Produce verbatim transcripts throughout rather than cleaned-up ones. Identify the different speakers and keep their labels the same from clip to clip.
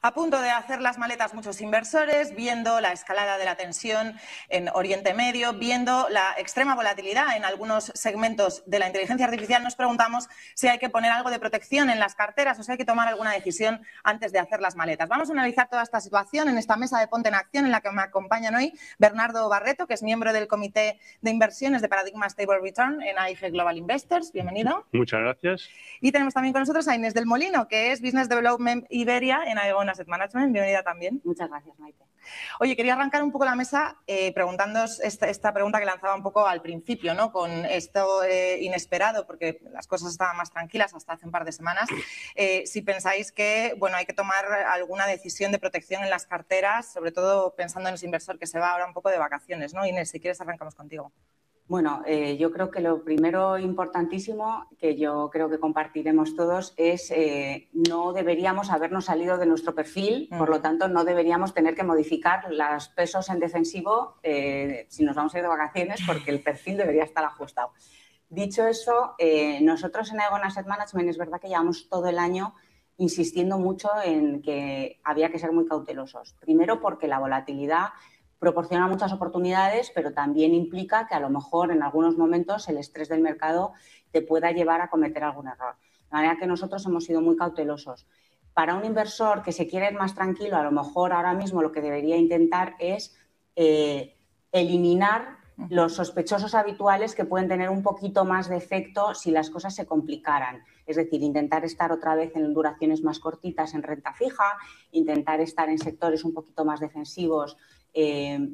Speaker 1: A punto de hacer las maletas muchos inversores, viendo la escalada de la tensión en Oriente Medio, viendo la extrema volatilidad en algunos segmentos de la inteligencia artificial, nos preguntamos si hay que poner algo de protección en las carteras o si hay que tomar alguna decisión antes de hacer las maletas. Vamos a analizar toda esta situación en esta mesa de Ponte en Acción en la que me acompañan hoy Bernardo Barreto, que es miembro del Comité de Inversiones de Paradigma Stable Return en A I G Global Investors. Bienvenido.
Speaker 2: Muchas gracias.
Speaker 1: Y tenemos también con nosotros a Inés del Molino, que es Business Development Iberia en Aegon Asset Management. Bienvenida también.
Speaker 3: Muchas gracias, Maite.
Speaker 1: Oye, quería arrancar un poco la mesa eh, preguntándoos esta, esta pregunta que lanzaba un poco al principio, ¿no? Con esto eh, inesperado, porque las cosas estaban más tranquilas hasta hace un par de semanas. Eh, si pensáis que, bueno, hay que tomar alguna decisión de protección en las carteras, sobre todo pensando en ese inversor que se va ahora un poco de vacaciones, ¿no? Inés, si quieres arrancamos contigo.
Speaker 3: Bueno, eh, yo creo que lo primero importantísimo que yo creo que compartiremos todos es eh, no deberíamos habernos salido de nuestro perfil, mm. por lo tanto no deberíamos tener que modificar los pesos en defensivo eh, si nos vamos a ir de vacaciones porque el perfil debería estar ajustado. Dicho eso, eh, nosotros en Aegon Asset Management es verdad que llevamos todo el año insistiendo mucho en que había que ser muy cautelosos. Primero porque la volatilidad proporciona muchas oportunidades, pero también implica que a lo mejor en algunos momentos el estrés del mercado te pueda llevar a cometer algún error. De manera que nosotros hemos sido muy cautelosos. Para un inversor que se quiere ir más tranquilo, a lo mejor ahora mismo lo que debería intentar es eh, eliminar los sospechosos habituales que pueden tener un poquito más de efecto si las cosas se complicaran. Es decir, intentar estar otra vez en duraciones más cortitas en renta fija, intentar estar en sectores un poquito más defensivos eh,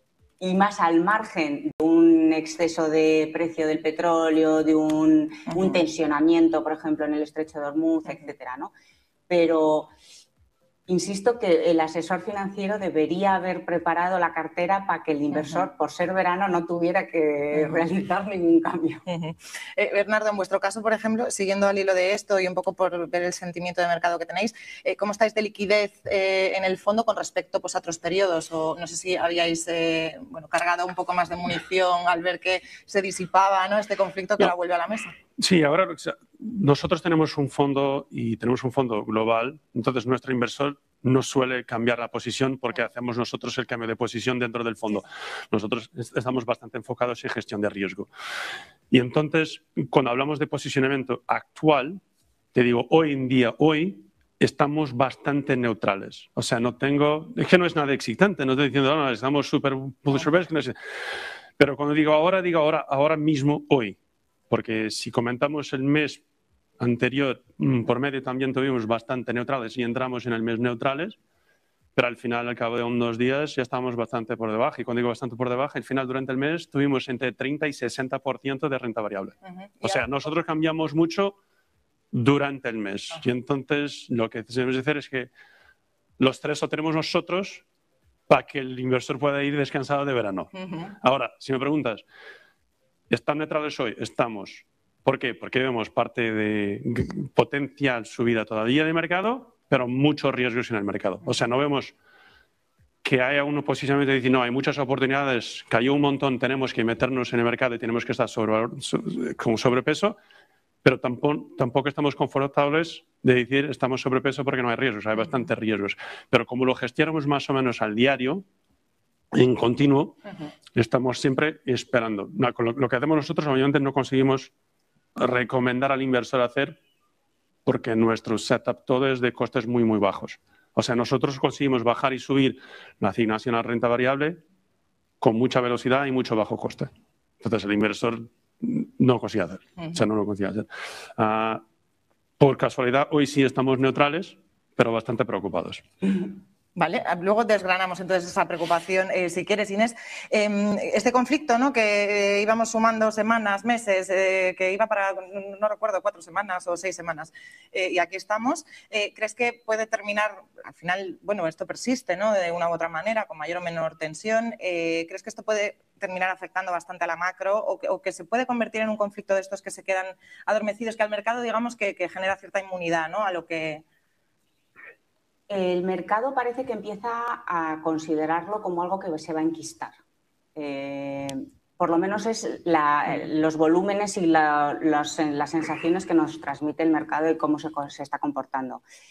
Speaker 3: y más al margen de un exceso de precio del petróleo, de un, uh-huh. un tensionamiento, por ejemplo, en el estrecho de Hormuz, uh-huh. etcétera, ¿no? Pero insisto que el asesor financiero debería haber preparado la cartera para que el inversor, uh-huh. por ser verano, no tuviera que uh-huh. realizar ningún cambio.
Speaker 1: Uh-huh. eh, Bernardo, en vuestro caso, por ejemplo, siguiendo al hilo de esto y un poco por ver el sentimiento de mercado que tenéis, eh, ¿cómo estáis de liquidez eh, en el fondo con respecto pues, a otros periodos? O no sé si habíais eh, bueno, cargado un poco más de munición al ver que se disipaba, ¿no?, este conflicto que ahora vuelve a la mesa.
Speaker 2: Sí, ahora o sea, nosotros tenemos un fondo y tenemos un fondo global, entonces nuestro inversor no suele cambiar la posición porque hacemos nosotros el cambio de posición dentro del fondo. Nosotros estamos bastante enfocados en gestión de riesgo. Y entonces, cuando hablamos de posicionamiento actual, te digo, hoy en día, hoy, estamos bastante neutrales. O sea, no tengo... Es que no es nada excitante, no estoy diciendo, no, estamos súper... No sé. Pero cuando digo ahora, digo ahora, ahora mismo, hoy. Porque si comentamos el mes anterior, por medio también tuvimos bastante neutrales y entramos en el mes neutrales, pero al final, al cabo de unos días, ya estamos bastante por debajo. Y cuando digo bastante por debajo, al final, durante el mes, tuvimos entre treinta y sesenta por ciento de renta variable. Uh-huh. O sea, nosotros cambiamos mucho durante el mes. Uh-huh. Y entonces, lo que debemos hacer es que los tres lo tenemos nosotros para que el inversor pueda ir descansado de verano. Uh-huh. Ahora, si me preguntas, ¿están neutrales hoy? Estamos. ¿Por qué? Porque vemos parte de potencial subida todavía de mercado, pero muchos riesgos en el mercado. O sea, no vemos que haya un posicionamiento de decir, no, hay muchas oportunidades, cayó un montón, tenemos que meternos en el mercado y tenemos que estar sobre, con sobrepeso, pero tampoco, tampoco estamos confortables de decir estamos sobrepeso porque no hay riesgos, hay bastantes riesgos. Pero como lo gestionamos más o menos al diario, en continuo, uh-huh. estamos siempre esperando. No, lo, lo que hacemos nosotros, obviamente, no conseguimos recomendar al inversor hacer porque nuestro setup todo es de costes muy, muy bajos. O sea, nosotros conseguimos bajar y subir la asignación a renta variable con mucha velocidad y mucho bajo coste. Entonces, el inversor no consigue hacer. Uh-huh. O sea, no lo consigue hacer. Uh, por casualidad, hoy sí estamos neutrales, pero bastante preocupados.
Speaker 1: Uh-huh. Vale, luego desgranamos entonces esa preocupación, eh, si quieres, Inés. Eh, este conflicto, ¿no?, que eh, íbamos sumando semanas, meses, eh, que iba para, no recuerdo, cuatro semanas o seis semanas, eh, y aquí estamos, eh, ¿crees que puede terminar, al final, bueno, esto persiste, ¿no?, de una u otra manera, con mayor o menor tensión? Eh, ¿Crees que esto puede terminar afectando bastante a la macro o que, o que se puede convertir en un conflicto de estos que se quedan adormecidos, que al mercado, digamos, que, que genera cierta inmunidad, ¿no?, a lo que...
Speaker 3: El mercado parece que empieza a considerarlo como algo que se va a enquistar. Eh, por lo menos es la, los volúmenes y la, los, las sensaciones que nos transmite el mercado y cómo se, se está comportando.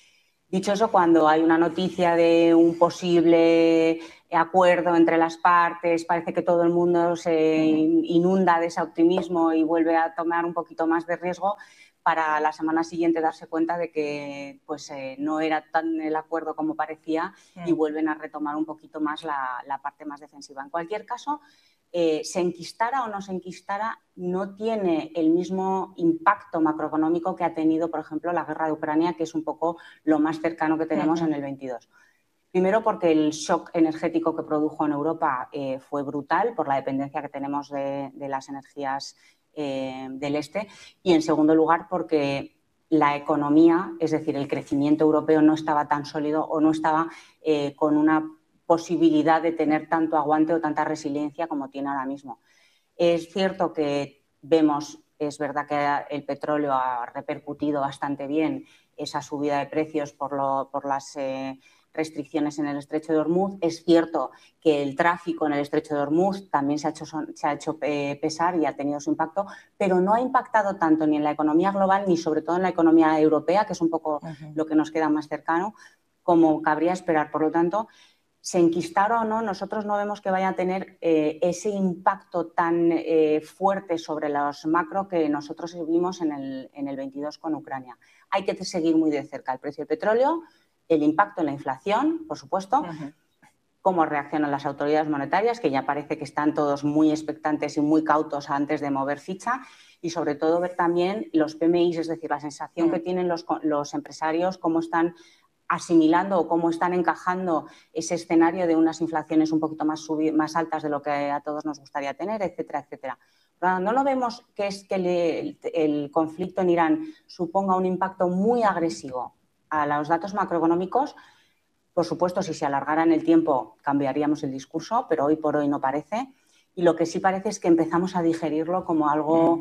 Speaker 3: Dicho eso, cuando hay una noticia de un posible acuerdo entre las partes, parece que todo el mundo se inunda de ese optimismo y vuelve a tomar un poquito más de riesgo, para la semana siguiente darse cuenta de que pues, eh, no era tan el acuerdo como parecía y vuelven a retomar un poquito más la, la parte más defensiva. En cualquier caso, eh, se enquistara o no se enquistara, no tiene el mismo impacto macroeconómico que ha tenido, por ejemplo, la guerra de Ucrania, que es un poco lo más cercano que tenemos uh-huh. en el veintidós. Primero porque el shock energético que produjo en Europa eh, fue brutal por la dependencia que tenemos de, de las energías eh, del este, y en segundo lugar porque la economía, es decir, el crecimiento europeo no estaba tan sólido o no estaba eh, con una posibilidad de tener tanto aguante o tanta resiliencia como tiene ahora mismo. Es cierto que vemos, es verdad que el petróleo ha repercutido bastante bien esa subida de precios por, lo, por las eh, restricciones en el Estrecho de Hormuz. Es cierto que el tráfico en el Estrecho de Hormuz también se ha hecho, se ha hecho eh, pesar y ha tenido su impacto, pero no ha impactado tanto ni en la economía global ni sobre todo en la economía europea, que es un poco uh-huh. lo que nos queda más cercano, como cabría esperar. Por lo tanto, se enquistara o no, nosotros no vemos que vaya a tener eh, ese impacto tan eh, fuerte sobre los macro que nosotros vimos en el, en el veintidós con Ucrania. Hay que seguir muy de cerca el precio del petróleo, el impacto en la inflación, por supuesto, uh-huh. cómo reaccionan las autoridades monetarias, que ya parece que están todos muy expectantes y muy cautos antes de mover ficha, y sobre todo ver también los P M Is, es decir, la sensación uh-huh. que tienen los, los empresarios, cómo están asimilando o cómo están encajando ese escenario de unas inflaciones un poquito más, subir, más altas de lo que a todos nos gustaría tener, etcétera, etcétera. Pero no lo vemos que es que le, el, el conflicto en Irán suponga un impacto muy agresivo a los datos macroeconómicos. Por supuesto, si se alargara en el tiempo cambiaríamos el discurso, pero hoy por hoy no parece. Y lo que sí parece es que empezamos a digerirlo como algo... Mm.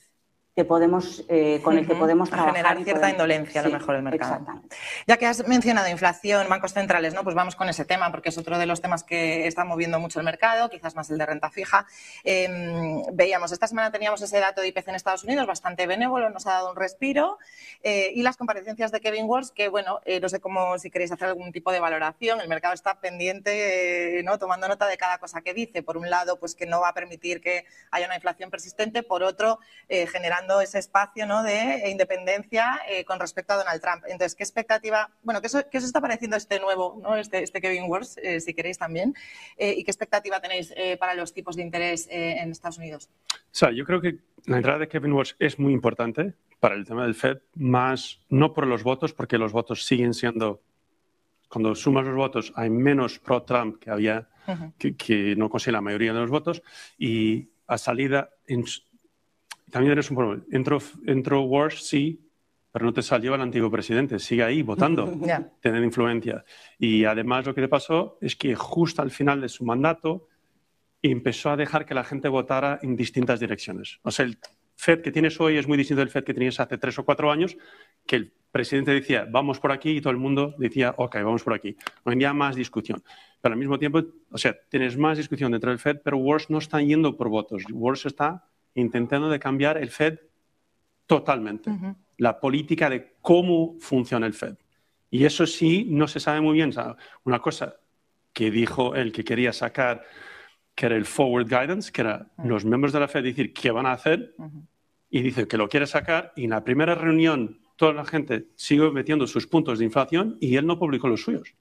Speaker 3: que podemos, eh, con el que podemos
Speaker 1: a
Speaker 3: trabajar.
Speaker 1: Generar cierta
Speaker 3: podemos...
Speaker 1: indolencia a lo
Speaker 3: sí,
Speaker 1: mejor el mercado.
Speaker 3: Exactamente.
Speaker 1: Ya que has mencionado inflación, bancos centrales, ¿no? Pues vamos con ese tema porque es otro de los temas que está moviendo mucho el mercado, quizás más el de renta fija. Eh, veíamos, esta semana teníamos ese dato de I P C en Estados Unidos bastante benévolo, nos ha dado un respiro, eh, y las comparecencias de Kevin Walsh, que bueno, eh, no sé cómo, si queréis hacer algún tipo de valoración, el mercado está pendiente, eh, ¿no? Tomando nota de cada cosa que dice. Por un lado, pues que no va a permitir que haya una inflación persistente, por otro, eh, generando ese espacio, ¿no? de independencia eh, con respecto a Donald Trump. Entonces, ¿qué expectativa? Bueno, ¿qué os, qué os está pareciendo este nuevo, ¿no? este, este Kevin Walsh, eh, si queréis también? Eh, ¿Y qué expectativa tenéis eh, para los tipos de interés eh, en Estados Unidos?
Speaker 2: O sea, yo creo que la entrada de Kevin Walsh es muy importante para el tema del Fed, más no por los votos, porque los votos siguen siendo, cuando sumas los votos, hay menos pro-Trump que había, uh-huh. que, que no consigue la mayoría de los votos, y a salida... En, también tienes un problema. Entró, entró Walsh, sí, pero no te salió el antiguo presidente. Sigue ahí votando, yeah. Tener influencia. Y además lo que le pasó es que justo al final de su mandato empezó a dejar que la gente votara en distintas direcciones. O sea, el Fed que tienes hoy es muy distinto del Fed que tenías hace tres o cuatro años, que el presidente decía, vamos por aquí, y todo el mundo decía, ok, vamos por aquí. Hoy en día más discusión. Pero al mismo tiempo, o sea, tienes más discusión dentro del Fed, pero Walsh no está yendo por votos. Walsh está intentando de cambiar el Fed totalmente, uh-huh. la política de cómo funciona el Fed. Y eso sí, no se sabe muy bien. O sea, una cosa que dijo él que quería sacar, que era el forward guidance, que era uh-huh. los miembros de la Fed decir qué van a hacer, uh-huh. y dice que lo quiere sacar, y en la primera reunión toda la gente sigue metiendo sus puntos de inflación y él no publicó los suyos.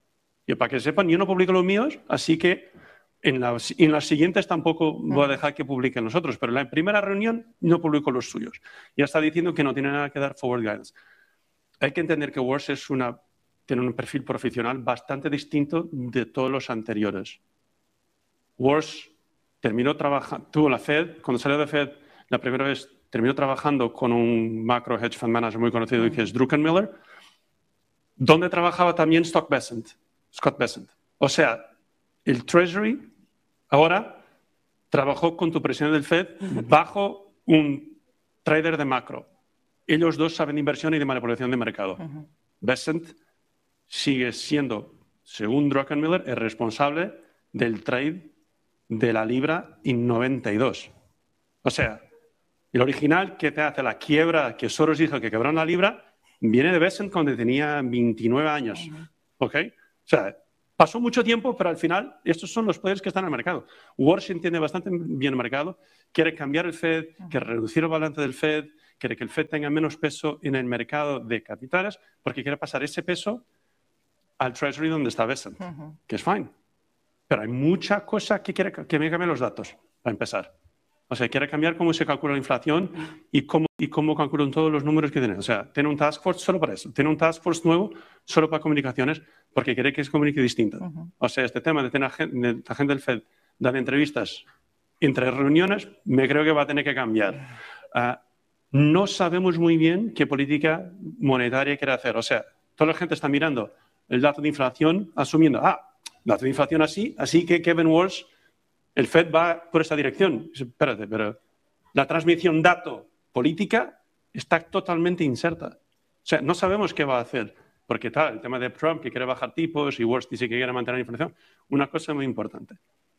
Speaker 2: Y para que sepan, yo no publico los míos, así que En, la, en las siguientes tampoco voy a dejar que publiquen los otros, pero en la primera reunión no publico los suyos. Ya está diciendo que no tiene nada que dar forward guidance. Hay que entender que Walsh es una, tiene un perfil profesional bastante distinto de todos los anteriores. Walsh terminó trabajando, tuvo la Fed, cuando salió de Fed la primera vez, terminó trabajando con un macro hedge fund manager muy conocido uh-huh. que es Druckenmiller, donde trabajaba también Scott Bessent. Scott Bessent. O sea, el Treasury ahora trabajó con tu presidente del Fed bajo un trader de macro. Ellos dos saben de inversión y de manipulación de mercado. Uh-huh. Bessent sigue siendo, según Druckenmiller, el responsable del trade de la libra en noventa y dos. O sea, el original que te hace la quiebra que Soros dijo que quebraron la libra viene de Bessent cuando tenía veintinueve años. ¿Ok? O sea, pasó mucho tiempo, pero al final estos son los poderes que están en el mercado. Walsh entiende bastante bien el mercado, quiere cambiar el Fed, quiere reducir el balance del Fed, quiere que el Fed tenga menos peso en el mercado de capitales, porque quiere pasar ese peso al Treasury donde está Bessent, uh-huh. que es fine. Pero hay mucha cosa que quiere que me cambien los datos, para empezar. O sea, quiere cambiar cómo se calcula la inflación y cómo, y cómo calculan todos los números que tienen. O sea, tiene un task force solo para eso. Tiene un task force nuevo solo para comunicaciones porque quiere que se comunique distinto. Uh-huh. O sea, este tema de tener de la gente del Fed dar entrevistas entre reuniones, me creo que va a tener que cambiar. Uh, no sabemos muy bien qué política monetaria quiere hacer. O sea, toda la gente está mirando el dato de inflación asumiendo, ah, dato de inflación así, así que Kevin Walsh, el Fed va por esa dirección. Espérate, pero la transmisión dato-política está totalmente incerta. O sea, no sabemos qué va a hacer. Porque tal, el tema de Trump, que quiere bajar tipos, y Walsh dice que quiere mantener la inflación. Una cosa muy importante.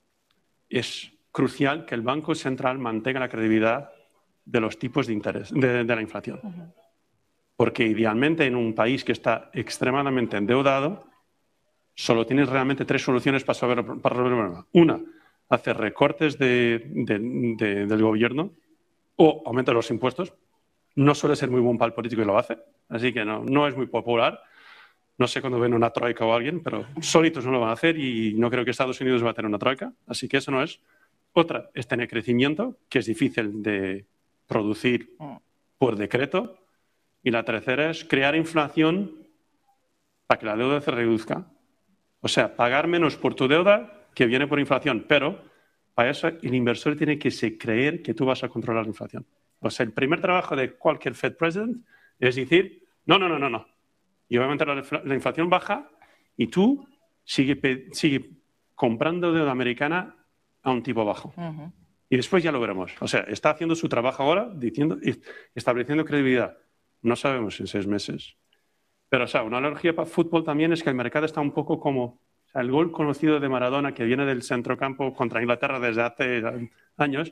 Speaker 2: Es crucial que el Banco Central mantenga la credibilidad de los tipos de interés, de, de la inflación. Uh-huh. Porque idealmente en un país que está extremadamente endeudado, solo tienes realmente tres soluciones para resolver el problema. Una, hacer recortes de, de, de, del gobierno o aumentar los impuestos. No suele ser muy buen para el político y lo hace, así que no, no es muy popular. No sé cuándo ven una troika o alguien, pero solitos no lo van a hacer y no creo que Estados Unidos va a tener una troika, así que eso no es. Otra es tener crecimiento, que es difícil de producir por decreto. Y la tercera es crear inflación para que la deuda se reduzca. O sea, pagar menos por tu deuda que viene por inflación, pero para eso el inversor tiene que se creer que tú vas a controlar la inflación. O sea, el primer trabajo de cualquier Fed President es decir, no, no, no, no, no. Y obviamente la, la inflación baja y tú sigue, sigue comprando deuda americana a un tipo bajo. Uh-huh. Y después ya lo veremos. O sea, está haciendo su trabajo ahora, diciendo, estableciendo credibilidad. No sabemos en seis meses. Pero, o sea, una analogía para fútbol también es que el mercado está un poco como o sea, el gol conocido de Maradona que viene del centrocampo contra Inglaterra desde hace años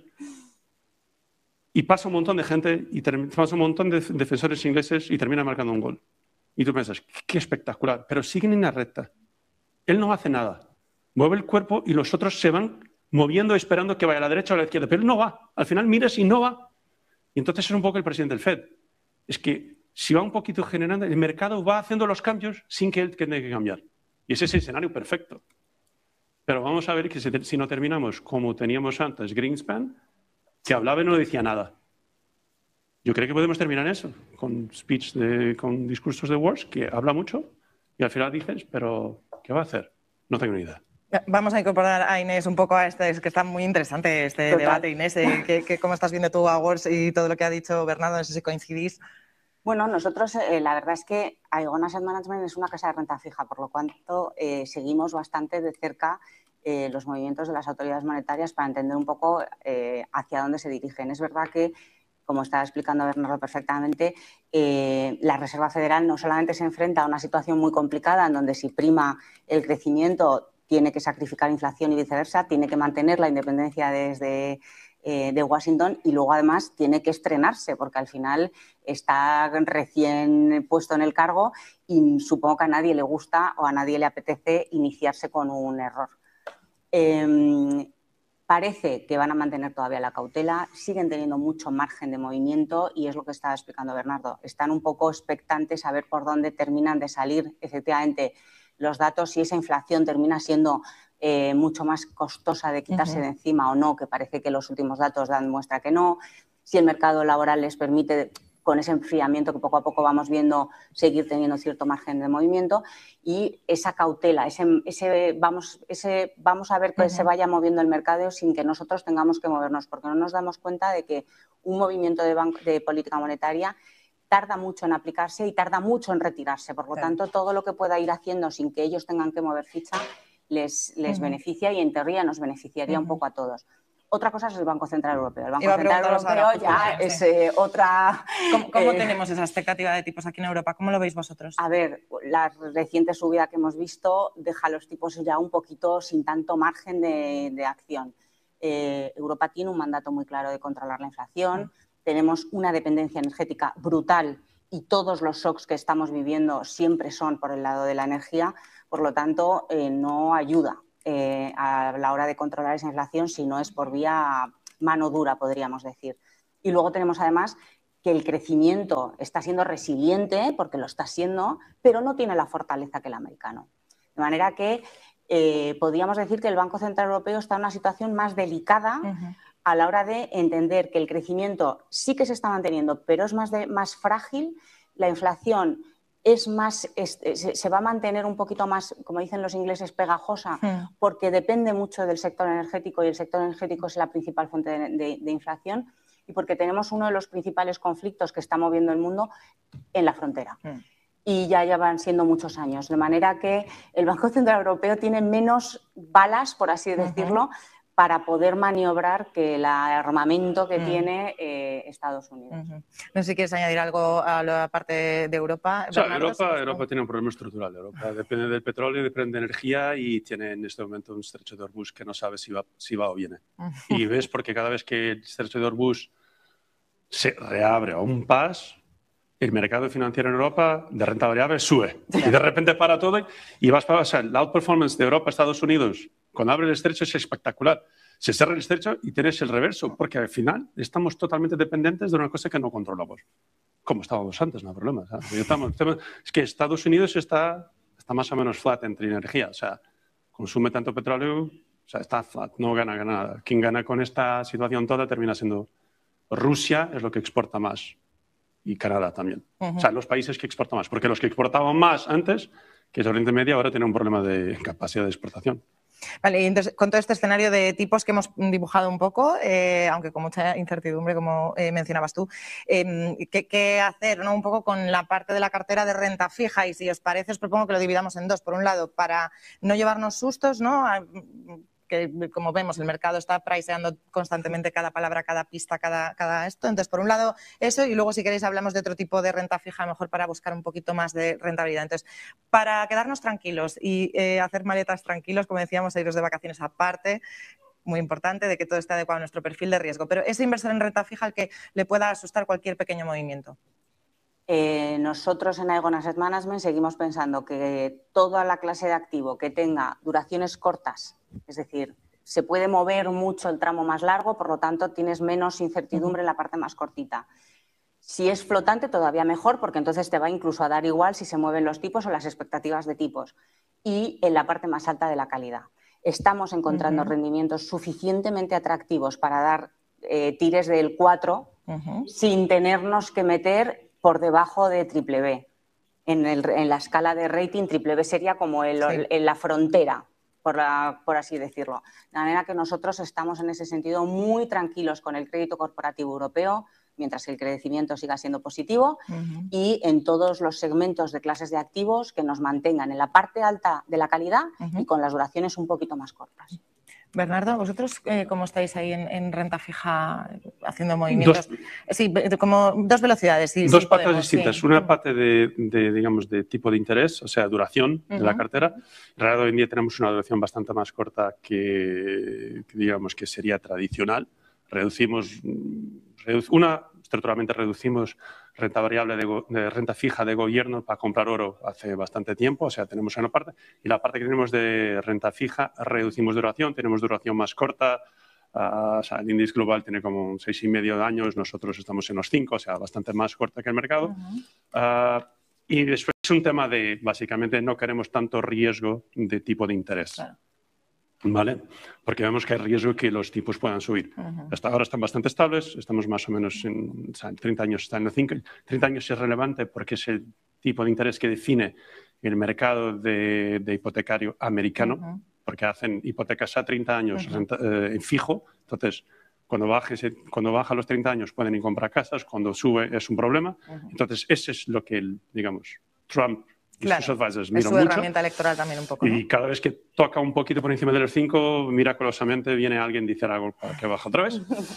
Speaker 2: y pasa un montón de gente y pasa un montón de defensores ingleses y termina marcando un gol. Y tú piensas, qué espectacular, pero siguen en la recta. Él no hace nada. Mueve el cuerpo y los otros se van moviendo esperando que vaya a la derecha o a la izquierda, pero él no va. Al final miras y no va. Y entonces es un poco el presidente del Fed. Es que si va un poquito generando, el mercado va haciendo los cambios sin que él tenga que cambiar. Y ese es el escenario perfecto. Pero vamos a ver que si no terminamos como teníamos antes Greenspan, que hablaba y no decía nada. Yo creo que podemos terminar en eso, con speech, de, con discursos de Walsh, que habla mucho y al final dices, pero ¿qué va a hacer? No tengo ni idea.
Speaker 1: Vamos a incorporar a Inés un poco a este, es que está muy interesante este Total. debate, Inés. Eh, que, que, ¿Cómo estás viendo tú a Walsh y todo lo que ha dicho Bernardo? No sé si coincidís.
Speaker 3: Bueno, nosotros eh, la verdad es que Aegon Asset Management es una casa de renta fija, por lo cuanto eh, seguimos bastante de cerca eh, los movimientos de las autoridades monetarias para entender un poco eh, hacia dónde se dirigen. Es verdad que, como estaba explicando Bernardo perfectamente, eh, la Reserva Federal no solamente se enfrenta a una situación muy complicada en donde si prima el crecimiento tiene que sacrificar inflación y viceversa, tiene que mantener la independencia desde eh, de Washington y luego además tiene que estrenarse porque al final está recién puesto en el cargo y supongo que a nadie le gusta o a nadie le apetece iniciarse con un error. Eh, Parece que van a mantener todavía la cautela, siguen teniendo mucho margen de movimiento y es lo que estaba explicando Bernardo. Están un poco expectantes a ver por dónde terminan de salir efectivamente los datos, si esa inflación termina siendo eh, mucho más costosa de quitarse uh-huh. de encima o no, que parece que los últimos datos dan muestra que no, si el mercado laboral les permite, con ese enfriamiento que poco a poco vamos viendo, seguir teniendo cierto margen de movimiento y esa cautela, ese, ese, vamos, ese vamos a ver que uh-huh. se vaya moviendo el mercado sin que nosotros tengamos que movernos, porque no nos damos cuenta de que un movimiento de, banco, de política monetaria tarda mucho en aplicarse y tarda mucho en retirarse. Por lo claro. tanto, todo lo que pueda ir haciendo sin que ellos tengan que mover ficha les, les uh-huh. beneficia y en teoría nos beneficiaría uh-huh. un poco a todos. Otra cosa es el Banco Central Europeo. El Banco Central Europeo ahora, ya sí. es eh, otra...
Speaker 1: ¿Cómo, cómo eh, tenemos esa expectativa de tipos aquí en Europa? ¿Cómo lo veis vosotros?
Speaker 3: A ver, la reciente subida que hemos visto deja los tipos ya un poquito sin tanto margen de, de acción. Eh, Europa tiene un mandato muy claro de controlar la inflación. Uh-huh. Tenemos una dependencia energética brutal y todos los shocks que estamos viviendo siempre son por el lado de la energía, por lo tanto eh, no ayuda eh, a la hora de controlar esa inflación si no es por vía mano dura, podríamos decir. Y luego tenemos además que el crecimiento está siendo resiliente, porque lo está siendo, pero no tiene la fortaleza que el americano. De manera que eh, podríamos decir que el Banco Central Europeo está en una situación más delicada uh-huh. a la hora de entender que el crecimiento sí que se está manteniendo, pero es más, de, más frágil, la inflación es más, es, se, se va a mantener un poquito más, como dicen los ingleses, pegajosa, uh-huh. porque depende mucho del sector energético y el sector energético es la principal fuente de, de, de inflación y porque tenemos uno de los principales conflictos que está moviendo el mundo en la frontera. Uh-huh. Y ya llevan siendo muchos años, de manera que el Banco Central Europeo tiene menos balas, por así decirlo, uh-huh. para poder maniobrar que el armamento que uh-huh. tiene eh, Estados Unidos.
Speaker 1: Uh-huh. No sé si quieres añadir algo a la parte de Europa.
Speaker 2: O sea, Europa, Europa tiene un problema estructural. Europa depende del petróleo, depende de energía y tiene en este momento un estrecho de Hormuz que no sabe si va, si va o viene. Uh-huh. Y ves porque cada vez que el estrecho de Hormuz se reabre a un pas, el mercado financiero en Europa de renta variable sube y de repente para todo y vas para pasar. La outperformance de Europa, Estados Unidos, cuando abre el estrecho es espectacular. Se cierra el estrecho y tienes el reverso, porque al final estamos totalmente dependientes de una cosa que no controlamos. Como estábamos antes, no hay problema. Estamos, es que Estados Unidos está, está más o menos flat entre energía, o sea, consume tanto petróleo, o sea, está flat, no gana, gana nada. Quien gana con esta situación toda termina siendo Rusia, es lo que exporta más. Y Canadá también. Uh-huh. O sea, los países que exportan más. Porque los que exportaban más antes, que es Oriente Medio, ahora tienen un problema de capacidad de exportación.
Speaker 1: Vale, y entonces, con todo este escenario de tipos que hemos dibujado un poco, eh, aunque con mucha incertidumbre, como eh, mencionabas tú, eh, ¿qué, qué hacer, ¿no? Un poco con la parte de la cartera de renta fija? Y si os parece, os propongo que lo dividamos en dos. Por un lado, para no llevarnos sustos, ¿no? A, que como vemos el mercado está priceando constantemente cada palabra, cada pista, cada, cada esto. Entonces, por un lado eso y luego si queréis hablamos de otro tipo de renta fija, mejor para buscar un poquito más de rentabilidad. Entonces, para quedarnos tranquilos y eh, hacer maletas tranquilos, como decíamos, e iros de vacaciones aparte, muy importante de que todo esté adecuado a nuestro perfil de riesgo. Pero ese inversor en renta fija al que le pueda asustar cualquier pequeño movimiento.
Speaker 3: Eh, nosotros en Aegon Asset Management seguimos pensando que toda la clase de activo que tenga duraciones cortas, es decir, se puede mover mucho el tramo más largo, por lo tanto tienes menos incertidumbre en la parte más cortita. Si es flotante, todavía mejor, porque entonces te va incluso a dar igual si se mueven los tipos o las expectativas de tipos. Y en la parte más alta de la calidad. Estamos encontrando uh-huh. rendimientos suficientemente atractivos para dar eh, tires del cuatro uh-huh. sin tenernos que meter por debajo de triple B. En, el, en la escala de rating, triple B sería como el, sí. el, en la frontera, por, la, por así decirlo. De manera que nosotros estamos en ese sentido muy tranquilos con el crédito corporativo europeo, mientras el crecimiento siga siendo positivo, uh-huh. y en todos los segmentos de clases de activos que nos mantengan en la parte alta de la calidad uh-huh. y con las duraciones un poquito más cortas.
Speaker 1: Bernardo, ¿vosotros eh, cómo estáis ahí en, en renta fija haciendo movimientos? Dos, sí, como dos velocidades. Sí,
Speaker 2: dos
Speaker 1: sí
Speaker 2: patas
Speaker 1: podemos,
Speaker 2: distintas.
Speaker 1: Sí.
Speaker 2: Una parte de, de, digamos, de tipo de interés, o sea, duración uh-huh. de la cartera. En realidad, hoy en día tenemos una duración bastante más corta que, que digamos, que sería tradicional. Reducimos, redu una, estructuralmente reducimos renta variable de, de renta fija de gobierno para comprar oro hace bastante tiempo, o sea, tenemos una parte, y la parte que tenemos de renta fija reducimos duración, tenemos duración más corta, uh, o sea, el índice global tiene como seis y medio de años, nosotros estamos en los cinco, o sea, bastante más corta que el mercado. Uh-huh. uh, y después es un tema de, básicamente, no queremos tanto riesgo de tipo de interés. Claro. ¿Vale? Porque vemos que hay riesgo que los tipos puedan subir. Uh-huh. Hasta ahora están bastante estables, estamos más o menos en, o sea, en treinta años, está en los cinco. treinta años es relevante porque es el tipo de interés que define el mercado de, de hipotecario americano, uh-huh. porque hacen hipotecas a treinta años uh-huh. renta, eh, en fijo. Entonces, cuando, baje, cuando baja a los treinta años pueden ir a comprar casas, cuando sube es un problema. Uh-huh. Entonces, ese es lo que, el, digamos, Trump...
Speaker 1: Claro, es su mucho. herramienta electoral también un poco, ¿no?
Speaker 2: Y cada vez que toca un poquito por encima de los cinco, miraculosamente viene alguien y dice algo para que baje otra vez,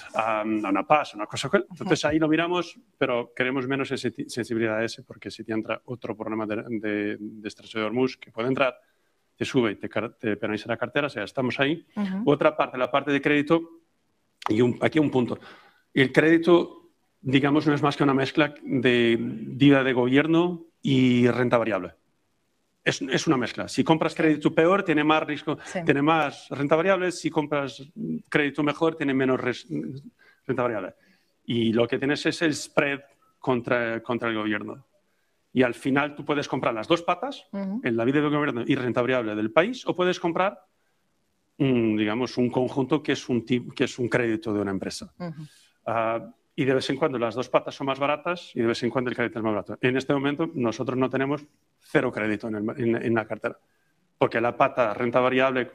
Speaker 2: um, una paz, una cosa. Entonces ahí lo miramos, pero queremos menos sensibilidad a ese, porque si te entra otro problema de, de, de estrecho de Hormuz que puede entrar, te sube y te, te penaliza la cartera, o sea, estamos ahí. Uh-huh. Otra parte, la parte de crédito, y un, aquí un punto. El crédito digamos, no es más que una mezcla de deuda de gobierno y renta variable. Es, es una mezcla. Si compras crédito peor, tiene más riesgo, sí. tiene más renta variable. Si compras crédito mejor, tiene menos res, renta variable. Y lo que tienes es el spread contra, contra el gobierno. Y al final tú puedes comprar las dos patas, uh-huh. en la vida del gobierno y renta variable del país, o puedes comprar, un, digamos, un conjunto que es un, que es un crédito de una empresa. Uh-huh. uh, y de vez en cuando las dos patas son más baratas y de vez en cuando el crédito es más barato. En este momento nosotros no tenemos cero crédito en, el, en, en la cartera, porque la pata renta variable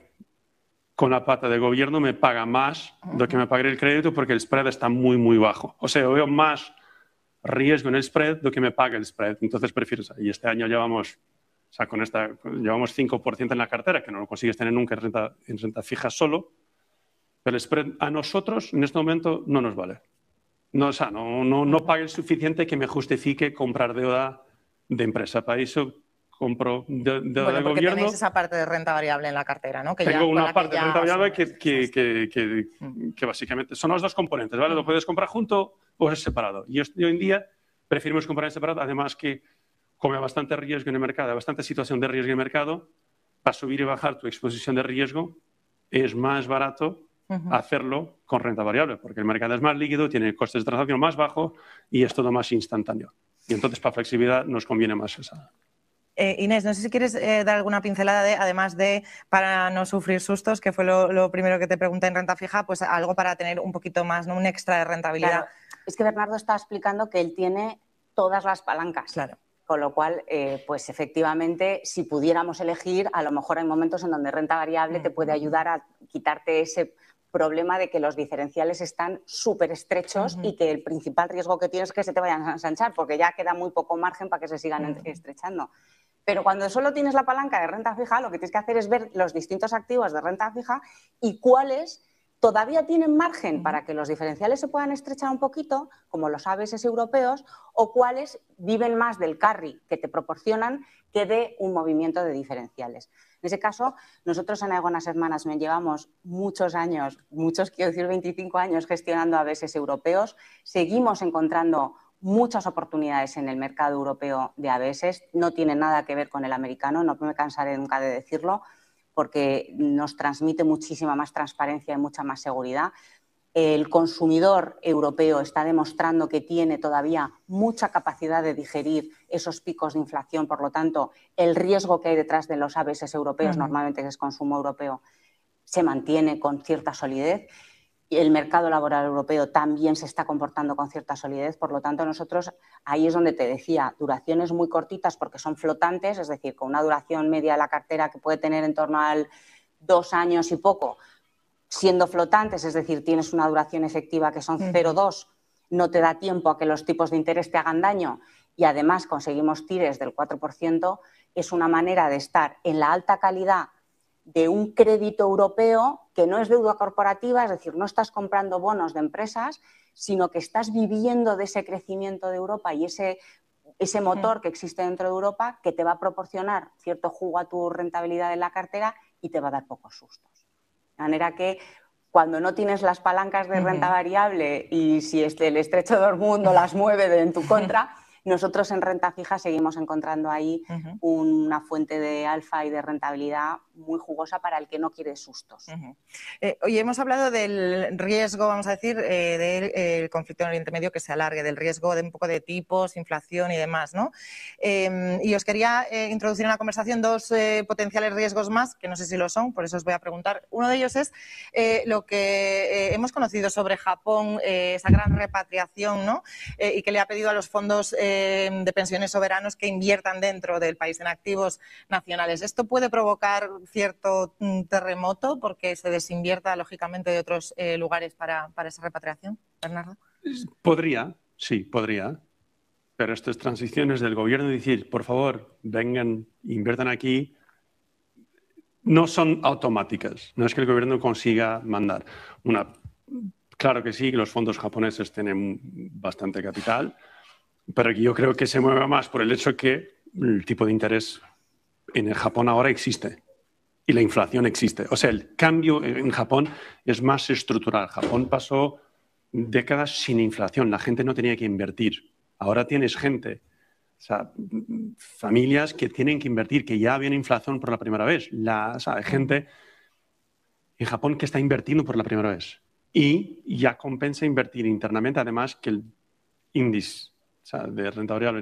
Speaker 2: con la pata de gobierno me paga más uh-huh. de lo que me pagaría el crédito porque el spread está muy, muy bajo. O sea, yo veo más riesgo en el spread de lo que me paga el spread. Entonces prefiero... Y este año llevamos, o sea, con esta, llevamos cinco por ciento en la cartera, que no lo consigues tener nunca en renta, en renta fija solo, pero el spread a nosotros en este momento no nos vale. No, o sea, no, no, no pague el suficiente que me justifique comprar deuda de empresa. Para eso compro de, deuda
Speaker 1: bueno,
Speaker 2: de gobierno.
Speaker 1: Tenéis esa parte de renta variable en la cartera, ¿no? Que
Speaker 2: Tengo
Speaker 1: ya,
Speaker 2: una parte
Speaker 1: de
Speaker 2: renta variable que, que, que, que, que básicamente son los dos componentes, ¿vale? Lo puedes comprar junto o es separado. Y hoy en día preferimos comprar en separado, además que como hay bastante riesgo en el mercado, hay bastante situación de riesgo en el mercado, para subir y bajar tu exposición de riesgo es más barato Uh-huh. hacerlo con renta variable, porque el mercado es más líquido, tiene costes de transacción más bajos y es todo más instantáneo. Y entonces, para flexibilidad, nos conviene más esa.
Speaker 1: Eh, Inés, no sé si quieres eh, dar alguna pincelada, de, además de para no sufrir sustos, que fue lo, lo primero que te pregunté en renta fija, pues algo para tener un poquito más, ¿no? Un extra de rentabilidad.
Speaker 3: Claro. Es que Bernardo está explicando que él tiene todas las palancas.
Speaker 1: Claro.
Speaker 3: Con lo cual, eh, pues efectivamente, si pudiéramos elegir, a lo mejor hay momentos en donde renta variable te puede ayudar a quitarte ese problema de que los diferenciales están súper estrechos uh-huh. y que el principal riesgo que tienes es que se te vayan a ensanchar, porque ya queda muy poco margen para que se sigan uh-huh. estrechando. Pero cuando solo tienes la palanca de renta fija, lo que tienes que hacer es ver los distintos activos de renta fija y cuáles todavía tienen margen para que los diferenciales se puedan estrechar un poquito, como los A B S europeos, o cuáles viven más del carry que te proporcionan que de un movimiento de diferenciales. En ese caso, nosotros en Aegon Asset Management llevamos muchos años, muchos quiero decir veinticinco años gestionando A B S europeos, seguimos encontrando muchas oportunidades en el mercado europeo de A B S, no tiene nada que ver con el americano, no me cansaré nunca de decirlo, porque nos transmite muchísima más transparencia y mucha más seguridad. El consumidor europeo está demostrando que tiene todavía mucha capacidad de digerir esos picos de inflación, por lo tanto, el riesgo que hay detrás de los A B S europeos, uh-huh. normalmente que es consumo europeo, se mantiene con cierta solidez. Y el mercado laboral europeo también se está comportando con cierta solidez, por lo tanto nosotros, ahí es donde te decía, duraciones muy cortitas porque son flotantes, es decir, con una duración media de la cartera que puede tener en torno al dos años y poco, siendo flotantes, es decir, tienes una duración efectiva que son cero coma dos, no te da tiempo a que los tipos de interés te hagan daño y además conseguimos tires del cuatro por ciento, es una manera de estar en la alta calidad de un crédito europeo que no es deuda corporativa, es decir, no estás comprando bonos de empresas, sino que estás viviendo de ese crecimiento de Europa y ese, ese motor que existe dentro de Europa que te va a proporcionar cierto jugo a tu rentabilidad en la cartera y te va a dar pocos sustos. De manera que cuando no tienes las palancas de renta variable y si este, el estrecho de Hormuz no las mueve de, en tu contra, nosotros en renta fija seguimos encontrando ahí uh-huh. una fuente de alfa y de rentabilidad muy jugosa para el que no quiere sustos.
Speaker 1: Uh-huh. eh, oye, hemos hablado del riesgo, vamos a decir, eh, del eh, conflicto en Oriente Medio que se alargue, del riesgo de un poco de tipos, inflación y demás, ¿no? Eh, y os quería eh, introducir en la conversación dos eh, potenciales riesgos más, que no sé si lo son, por eso os voy a preguntar. Uno de ellos es eh, lo que eh, hemos conocido sobre Japón, eh, esa gran repatriación, ¿no? Eh, y que le ha pedido a los fondos eh, de pensiones soberanos que inviertan dentro del país en activos nacionales. ¿Esto puede provocar cierto terremoto porque se desinvierta lógicamente de otros eh, lugares para, para esa repatriación, Bernardo?
Speaker 2: Podría, sí, podría. Pero estas transiciones del gobierno de decir, por favor, vengan, inviertan aquí, no son automáticas. No es que el gobierno consiga mandar. Una, claro que sí, que los fondos japoneses tienen bastante capital, pero yo creo que se mueve más por el hecho que el tipo de interés en el Japón ahora existe y la inflación existe. O sea, el cambio en Japón es más estructural. Japón pasó décadas sin inflación. La gente no tenía que invertir. Ahora tienes gente, o sea, familias que tienen que invertir, que ya había inflación por la primera vez. La, o sea, hay gente en Japón que está invirtiendo por la primera vez. Y ya compensa invertir internamente, además que el índice, o sea, de rentabilidad